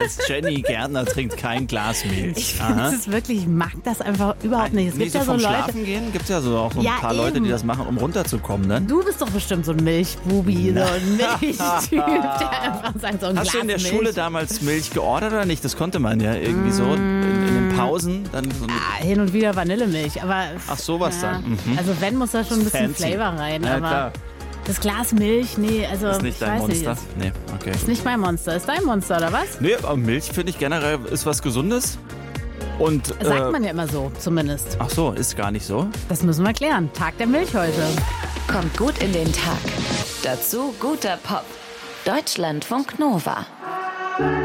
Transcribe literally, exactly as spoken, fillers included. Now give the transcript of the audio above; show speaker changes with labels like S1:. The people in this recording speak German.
S1: heißt Jenny Gärtner trinkt kein Glas Milch.
S2: Ich finde es wirklich, ich mag das einfach überhaupt nicht. Es
S1: Nee,
S2: gibt
S1: so
S2: ja so
S1: vom
S2: Leute.
S1: Schlafen gehen gibt es ja so auch so ein
S2: Ja,
S1: paar
S2: eben.
S1: Leute, die das machen, um runterzukommen. Ne?
S2: Du bist doch bestimmt so ein Milchbubi, so ein Milchtyp, der einfach sagt, so ein
S1: Hast
S2: Glas
S1: du in der
S2: Milch.
S1: Schule damals Milch geordert oder nicht? Das konnte man ja irgendwie so in, in den Pausen. Dann so ein,
S2: Ah, hin und wieder Vanillemilch, aber...
S1: Ach, sowas
S2: ja,
S1: dann. Mhm.
S2: Also wenn, muss da schon ein bisschen
S1: Fancy.
S2: Flavor rein,
S1: Ja,
S2: aber
S1: klar.
S2: das Glas Milch, nee, also
S1: Ist nicht
S2: ich
S1: dein
S2: weiß
S1: Monster?
S2: nicht.
S1: Nee, okay.
S2: Ist nicht mein Monster, ist dein Monster, oder was?
S1: Nee, aber Milch finde ich generell ist was Gesundes. Und,
S2: Sagt
S1: äh,
S2: man ja immer so, zumindest.
S1: Ach so, ist gar nicht so.
S2: Das müssen wir klären. Tag der Milch heute.
S3: Kommt gut in den Tag. Dazu guter Pop. Deutschlandfunk Nova.